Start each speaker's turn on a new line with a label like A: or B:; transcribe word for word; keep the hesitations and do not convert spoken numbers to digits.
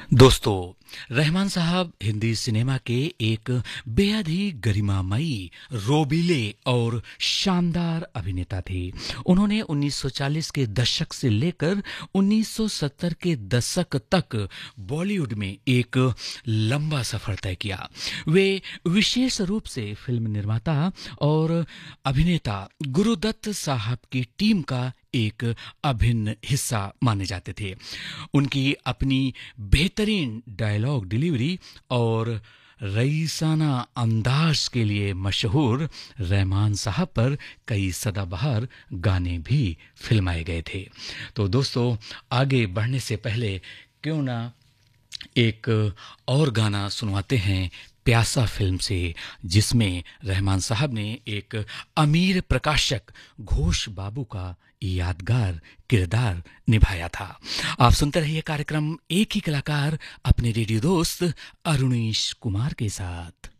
A: दोस्तों, रहमान साहब हिंदी सिनेमा के एक बेहद ही गरिमामयी, रोबीले और शानदार अभिनेता थे। उन्होंने उन्नीस सौ चालीस के दशक से लेकर उन्नीस सौ सत्तर के दशक तक बॉलीवुड में एक लंबा सफर तय किया। वे विशेष रूप से फिल्म निर्माता और अभिनेता गुरुदत्त साहब की टीम का एक अभिन्न हिस्सा माने जाते थे। उनकी अपनी बेहतरीन डायलॉग डिलीवरी और रईसाना अंदाज के लिए मशहूर रहमान साहब पर कई सदाबहार गाने भी फिल्माए गए थे। तो दोस्तों, आगे बढ़ने से पहले क्यों ना एक और गाना सुनवाते हैं प्यासा फिल्म से, जिसमें रहमान साहब ने एक अमीर प्रकाशक घोष बाबू का यादगार किरदार निभाया था। आप सुनते रहिए कार्यक्रम एक ही कलाकार अपने रेडियो दोस्त अरुणेश कुमार के साथ।